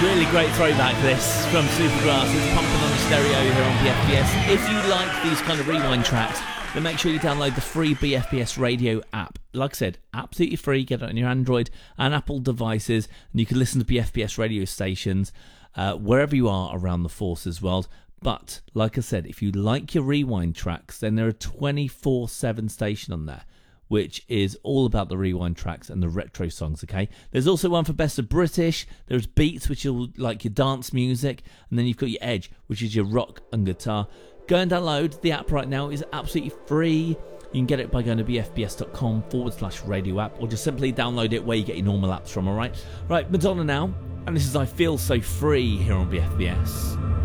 Really great throwback this from Supergrass. It's pumping on the stereo here on BFBS. If you like these kind of rewind tracks, then make sure you download the free BFBS radio app. Like I said, absolutely free. Get it on your Android and Apple devices, and you can listen to BFBS radio stations wherever you are around the Forces world. But like I said, if you like your rewind tracks, then there are a 24/7 station on there, which is all about the rewind tracks and the retro songs, okay? There's also one for Best of British. There's Beats, which is like your dance music. And then you've got your Edge, which is your rock and guitar. Go and download the app right now. It's absolutely free. You can get it by going to bfbs.com/radio app, or just simply download it where you get your normal apps from, alright? Right, Madonna now. And this is I Feel So Free here on BFBS.